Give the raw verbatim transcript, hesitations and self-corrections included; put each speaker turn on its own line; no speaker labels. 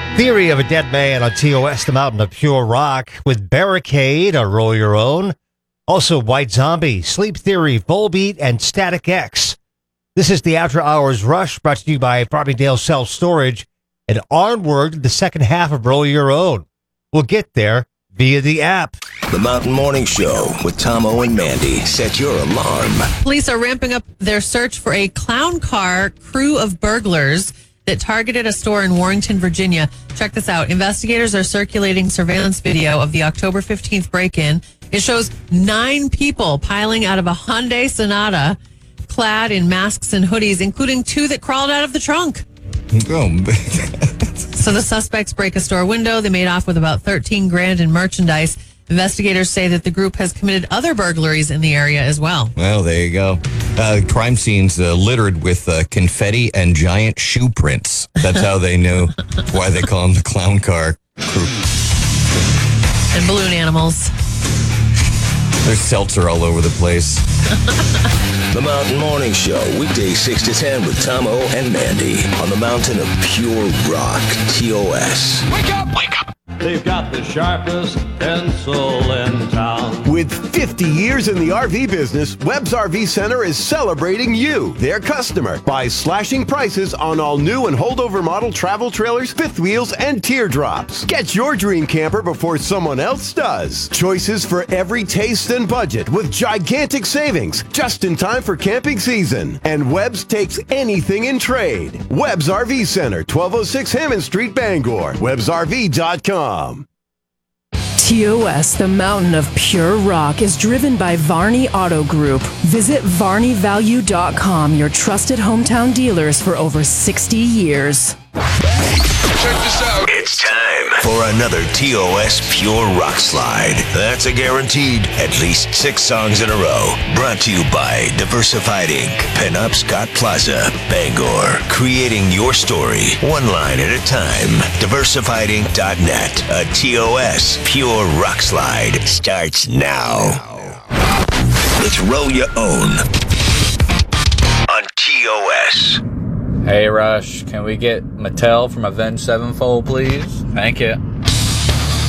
Theory of a Dead Man on T O S, the Mountain of Pure Rock, with Barricade, a Roll Your Own. Also, White Zombie, Sleep Theory, Volbeat, and Static X. This is the After Hours Rush, brought to you by Farmingdale Self Storage, and onward the second half of Roll Your Own. We'll get there via the app.
The Mountain Morning Show with Tomo and Mandy. Set your alarm.
Police are ramping up their search for a clown car crew of burglars that targeted a store in Warrington, Virginia. Check this out. Investigators are circulating surveillance video of the October fifteenth break-in. It shows nine people piling out of a Hyundai Sonata, clad in masks and hoodies, including two that crawled out of the trunk.
Oh,
So the suspects break a store window. They made off with about thirteen grand in merchandise. Investigators say that the group has committed other burglaries in the area as well.
well, there you go. Uh, crime scenes uh, littered with uh, confetti and giant shoe prints. That's how they knew why they call them the clown car crew.
And balloon animals.
There's seltzer all over the place.
The Mountain Morning Show, weekdays six to ten with Tomo and Mandy on the Mountain of Pure Rock, T O S.
Wake up! Wake up! They've got the sharpest pencil in town.
With fifty years in the R V business, Webb's R V Center is celebrating you, their customer, by slashing prices on all new and holdover model travel trailers, fifth wheels, and teardrops. Get your dream camper before someone else does. Choices for every taste and budget with gigantic savings just in time for camping season. And Webb's takes anything in trade. Webb's R V Center, twelve oh six Hammond Street, Bangor. Webbs R V dot com.
T O S, the Mountain of Pure Rock, is driven by Varney Auto Group. Visit Varney Value dot com, your trusted hometown dealers for over sixty years.
Check this out. It's time for another T O S Pure Rock Slide. That's a guaranteed at least six songs in a row. Brought to you by Diversified Incorporated. Pinup Scott Plaza, Bangor. Creating your story, one line at a time. Diversified Inc dot net. A T O S Pure Rock Slide starts now. It's Roll Your Own on T O S.
Hey, Rush, can we get Mattel from Avenged Sevenfold, please? Thank you.